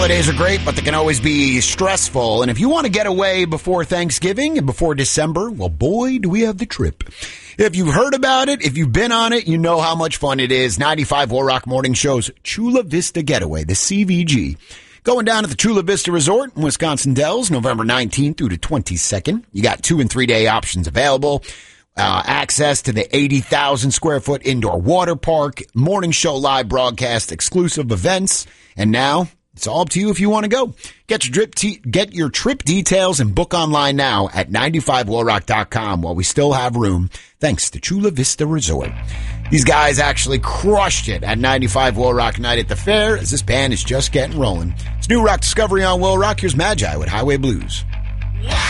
Holidays are great, but they can always be stressful. And if you want to get away before Thanksgiving and before December, well, boy, do we have the trip. If you've heard about it, if you've been on it, you know how much fun it is. 95 War Rock Morning Show's Chula Vista Getaway, the CVG. Going down at the Chula Vista Resort in Wisconsin Dells, November 19th through the 22nd. You got 2- and 3-day options available. Access to the 80,000 square foot indoor water park, morning show live broadcast, exclusive events, and now it's all up to you if you want to go. Get your trip details and book online now at 95warrock.com while we still have room, thanks to Chula Vista Resort. These guys actually crushed it at 95 Will Rock Night at the Fair, as this band is just getting rolling. It's New Rock Discovery on Will Rock. Here's Magi with Highway Blues.